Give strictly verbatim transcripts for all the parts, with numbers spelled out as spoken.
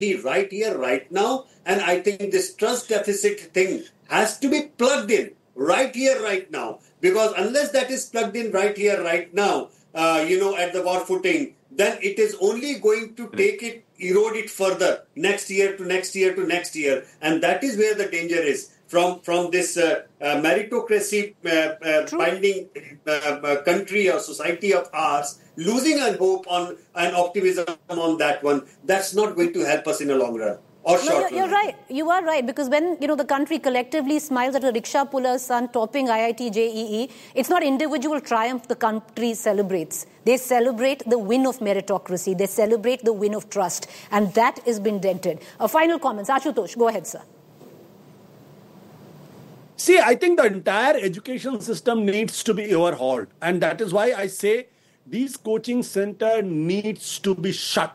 right here, right now. And I think this trust deficit thing has to be plugged in right here, right now. Because unless that is plugged in right here, right now, uh, you know, at the war footing, then it is only going to take it, erode it further next year to next year to next year. And that is where the danger is. From from this uh, uh, meritocracy uh, uh, binding uh, uh, country or society of ours, losing a hope on and optimism on that one, that's not going to help us in the long run. Or no, you're, you're right. You are right, because when you know the country collectively smiles at a rickshaw puller's son topping I I T J E E, it's not individual triumph the country celebrates. They celebrate the win of meritocracy. They celebrate the win of trust, and that has been dented. A final comments, Ashutosh, go ahead, sir. See, I think the entire education system needs to be overhauled. And that is why I say these coaching center needs to be shut.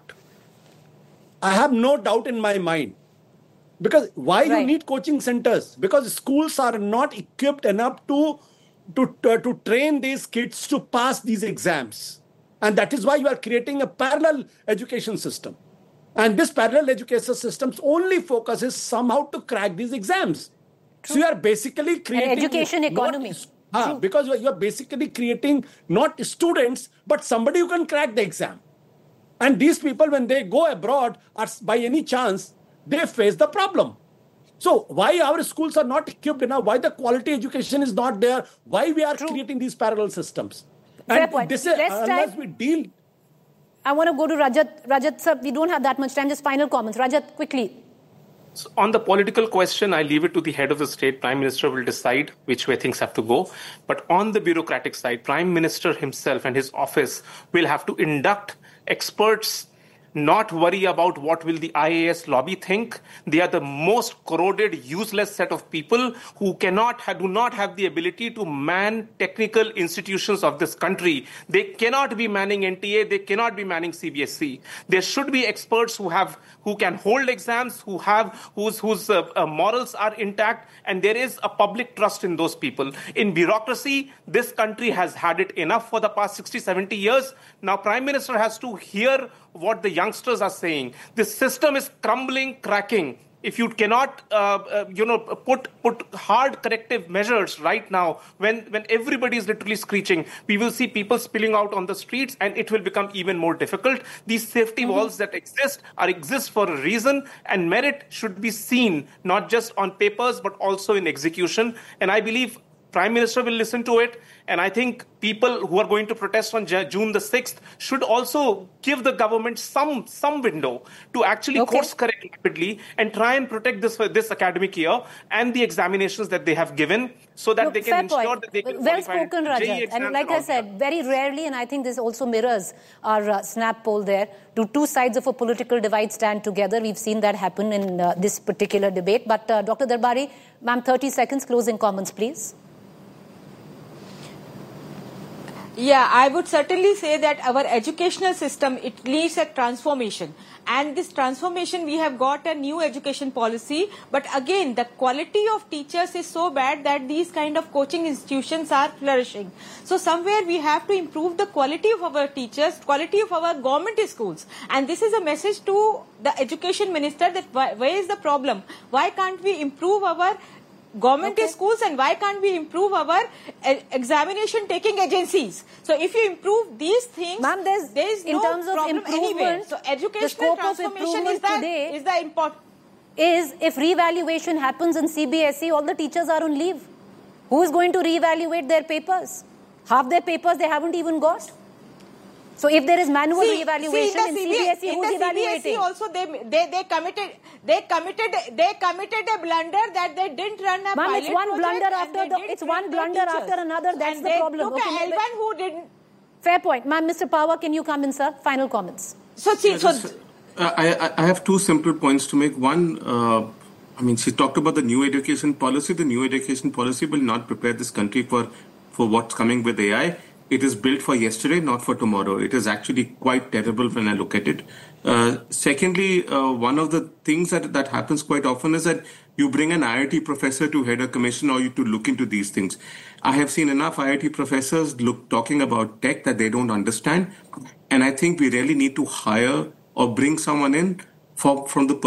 I have no doubt in my mind. Because why right. you need coaching centers? Because schools are not equipped enough to, to, to, to train these kids to pass these exams. And that is why you are creating a parallel education system. And this parallel education system only focuses somehow to crack these exams. True. So you are basically creating... An education economy. Not, uh, because you are basically creating not students, but somebody who can crack the exam. And these people, when they go abroad, are by any chance, they face the problem. So why our schools are not equipped enough, why the quality education is not there, why we are True. creating these parallel systems. Fair and point. This is, unless we deal... I want to go to Rajat. Rajat, sir, we don't have that much time. Just final comments. Rajat, quickly. So on the political question, I leave it to the head of the state. Prime Minister will decide which way things have to go. But on the bureaucratic side, Prime Minister himself and his office will have to induct experts, not worry about what will the I A S lobby think. They are the most corroded, useless set of people who cannot, do not have the ability to man technical institutions of this country. They cannot be manning N T A. They cannot be manning C B S E. There should be experts who have, who can hold exams, who have, whose whose uh, uh, morals are intact, and there is a public trust in those people. In bureaucracy, this country has had it enough for the past sixty, seventy years. Now, Prime Minister has to hear what the youngsters are saying. This system is crumbling, cracking. If you cannot, uh, uh, you know, put put hard corrective measures right now, when when everybody is literally screeching, we will see people spilling out on the streets, and it will become even more difficult. These safety mm-hmm. walls that exist are exist for a reason, and merit should be seen not just on papers but also in execution. And I believe Prime Minister will listen to it. And I think people who are going to protest on June the sixth should also give the government some some window to actually okay. course correct rapidly and try and protect this this academic year and the examinations that they have given, so that Look, they can ensure point. that they can well spoken, Rajat. And like I said, very rarely, and I think this also mirrors our uh, snap poll there, do two sides of a political divide stand together. We've seen that happen in uh, this particular debate. But uh, Doctor Darbari, ma'am, thirty seconds, closing comments, please. Yeah, I would certainly say that our educational system, it needs a transformation. And this transformation, we have got a new education policy. But again, the quality of teachers is so bad that these kind of coaching institutions are flourishing. So somewhere we have to improve the quality of our teachers, quality of our government schools. And this is a message to the education minister that why, where is the problem? Why can't we improve our government okay. schools, and why can't we improve our uh, examination taking agencies? So if you improve these things, ma'am, there's, there is in no terms of problem anywhere. So educational transformation is the, is the important. Is if revaluation happens in C B S E, all the teachers are on leave. Who is going to reevaluate their papers? Half their papers they haven't even got. So if there is manual see, reevaluation see in, in C B S E, who's evaluating? C B S E also they, they they committed they committed they committed a blunder that they didn't run a Ma'am, pilot it's one blunder after the it's one blunder after another. That's and the they problem. Took okay, L one who didn't. Fair point, ma'am. Mister Pahwa, can you come in, sir? Final comments. So see, so uh, I I have two simple points to make. One, uh, I mean, she talked about the new education policy. The new education policy will not prepare this country for for what's coming with A I. It is built for yesterday, not for tomorrow. It is actually quite terrible when I look at it. Uh, secondly, uh, one of the things that, that happens quite often is that you bring an I I T professor to head a commission or you to look into these things. I have seen enough I I T professors look talking about tech that they don't understand. And I think we really need to hire or bring someone in for, from the